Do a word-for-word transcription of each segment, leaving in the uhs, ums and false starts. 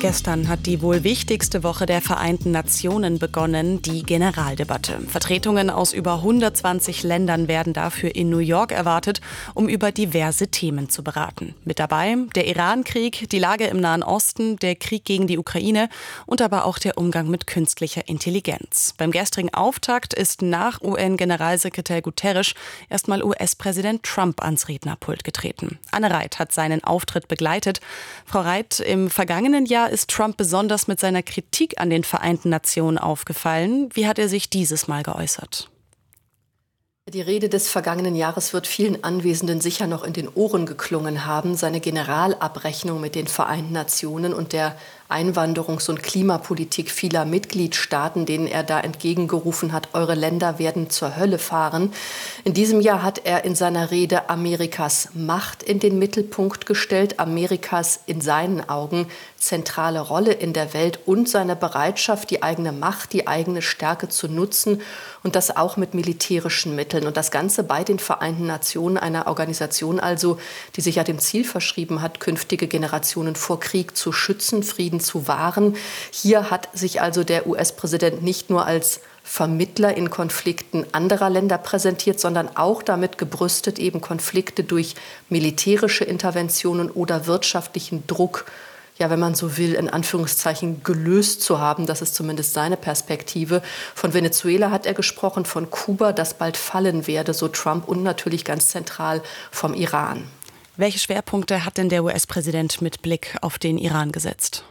Gestern hat die wohl wichtigste Woche der Vereinten Nationen begonnen, die Generaldebatte. Vertretungen aus über hundertzwanzig Ländern werden dafür in New York erwartet, um über diverse Themen zu beraten. Mit dabei der Iran-Krieg, die Lage im Nahen Osten, der Krieg gegen die Ukraine und aber auch der Umgang mit künstlicher Intelligenz. Beim gestrigen Auftakt ist nach U N-Generalsekretär Guterres erstmal U S-Präsident Trump ans Rednerpult getreten. Anne Reit hat seinen Auftritt begleitet. Frau Reit, im vergangenen Jahr ist Trump besonders mit seiner Kritik an den Vereinten Nationen aufgefallen. Wie hat er sich dieses Mal geäußert? Die Rede des vergangenen Jahres wird vielen Anwesenden sicher noch in den Ohren geklungen haben. Seine Generalabrechnung mit den Vereinten Nationen und der Einwanderungs- und Klimapolitik vieler Mitgliedstaaten, denen er da entgegengerufen hat, eure Länder werden zur Hölle fahren. In diesem Jahr hat er in seiner Rede Amerikas Macht in den Mittelpunkt gestellt, Amerikas in seinen Augen zentrale Rolle in der Welt und seine Bereitschaft, die eigene Macht, die eigene Stärke zu nutzen und das auch mit militärischen Mitteln. Und das Ganze bei den Vereinten Nationen, einer Organisation also, die sich ja dem Ziel verschrieben hat, künftige Generationen vor Krieg zu schützen, Frieden zu wahren. Hier hat sich also der U S-Präsident nicht nur als Vermittler in Konflikten anderer Länder präsentiert, sondern auch damit gebrüstet, eben Konflikte durch militärische Interventionen oder wirtschaftlichen Druck, ja, wenn man so will, in Anführungszeichen gelöst zu haben. Das ist zumindest seine Perspektive. Von Venezuela hat er gesprochen, von Kuba, das bald fallen werde, so Trump, und natürlich ganz zentral vom Iran. Welche Schwerpunkte hat denn der U S-Präsident mit Blick auf den Iran gesetzt?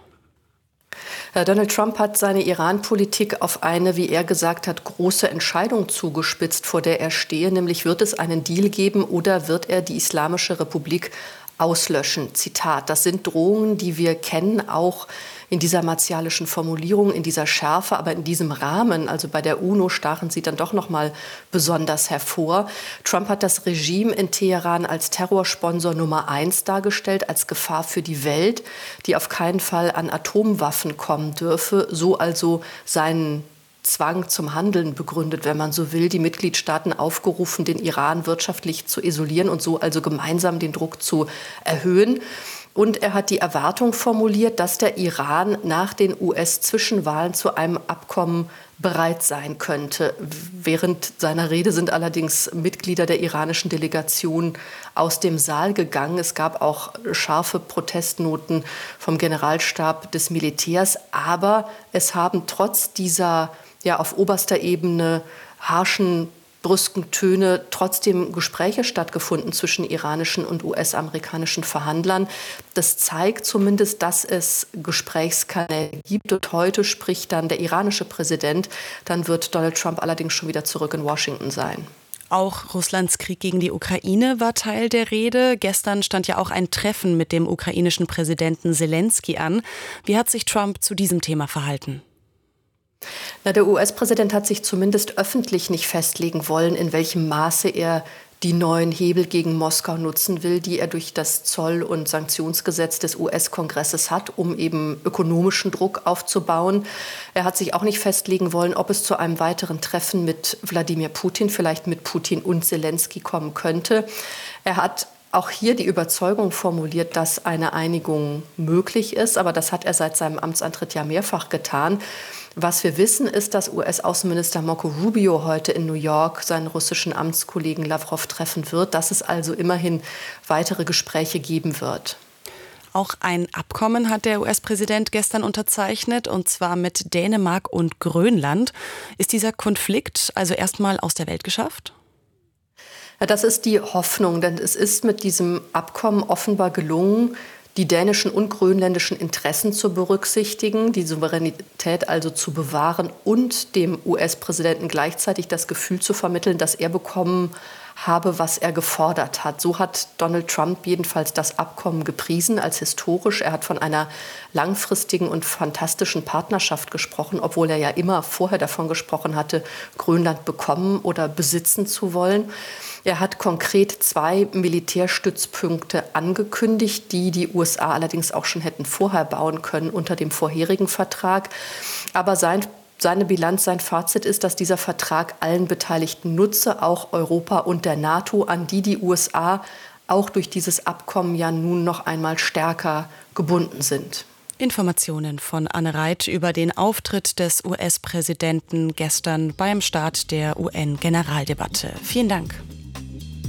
Donald Trump hat seine Iran-Politik auf eine, wie er gesagt hat, große Entscheidung zugespitzt, vor der er stehe, nämlich wird es einen Deal geben oder wird er die Islamische Republik auslöschen. Zitat, das sind Drohungen, die wir kennen, auch in dieser martialischen Formulierung, in dieser Schärfe, aber in diesem Rahmen, also bei der UNO, stachen sie dann doch noch mal besonders hervor. Trump hat das Regime in Teheran als Terrorsponsor Nummer eins dargestellt, als Gefahr für die Welt, die auf keinen Fall an Atomwaffen kommen dürfe, so also seinen Zwang zum Handeln begründet, wenn man so will, die Mitgliedstaaten aufgerufen, den Iran wirtschaftlich zu isolieren und so also gemeinsam den Druck zu erhöhen. Und er hat die Erwartung formuliert, dass der Iran nach den U S-Zwischenwahlen zu einem Abkommen bereit sein könnte. Während seiner Rede sind allerdings Mitglieder der iranischen Delegation aus dem Saal gegangen. Es gab auch scharfe Protestnoten vom Generalstab des Militärs. Aber es haben trotz dieser ja auf oberster Ebene harschen, brüsken Töne trotzdem Gespräche stattgefunden zwischen iranischen und U S-amerikanischen Verhandlern. Das zeigt zumindest, dass es Gesprächskanäle gibt. Und heute spricht dann der iranische Präsident. Dann wird Donald Trump allerdings schon wieder zurück in Washington sein. Auch Russlands Krieg gegen die Ukraine war Teil der Rede. Gestern stand ja auch ein Treffen mit dem ukrainischen Präsidenten Selenskyj an. Wie hat sich Trump zu diesem Thema verhalten? Na, der U S-Präsident hat sich zumindest öffentlich nicht festlegen wollen, in welchem Maße er die neuen Hebel gegen Moskau nutzen will, die er durch das Zoll- und Sanktionsgesetz des U S-Kongresses hat, um eben ökonomischen Druck aufzubauen. Er hat sich auch nicht festlegen wollen, ob es zu einem weiteren Treffen mit Wladimir Putin, vielleicht mit Putin und Selenskyj kommen könnte. Er hat auch hier die Überzeugung formuliert, dass eine Einigung möglich ist, aber das hat er seit seinem Amtsantritt ja mehrfach getan. Was wir wissen, ist, dass U S-Außenminister Marco Rubio heute in New York seinen russischen Amtskollegen Lavrov treffen wird, dass es also immerhin weitere Gespräche geben wird. Auch ein Abkommen hat der U S-Präsident gestern unterzeichnet, und zwar mit Dänemark und Grönland. Ist dieser Konflikt also erstmal aus der Welt geschafft? Ja, das ist die Hoffnung, denn es ist mit diesem Abkommen offenbar gelungen, die dänischen und grönländischen Interessen zu berücksichtigen, die Souveränität also zu bewahren und dem U S-Präsidenten gleichzeitig das Gefühl zu vermitteln, dass er bekommen habe, was er gefordert hat. So hat Donald Trump jedenfalls das Abkommen gepriesen als historisch. Er hat von einer langfristigen und fantastischen Partnerschaft gesprochen, obwohl er ja immer vorher davon gesprochen hatte, Grönland bekommen oder besitzen zu wollen. Er hat konkret zwei Militärstützpunkte angekündigt, die die U S A allerdings auch schon hätten vorher bauen können unter dem vorherigen Vertrag. Aber sein Seine Bilanz, sein Fazit ist, dass dieser Vertrag allen Beteiligten nutze, auch Europa und der NATO, an die die U S A auch durch dieses Abkommen ja nun noch einmal stärker gebunden sind. Informationen von Anne Reit über den Auftritt des U S-Präsidenten gestern beim Start der U N-Generaldebatte. Vielen Dank.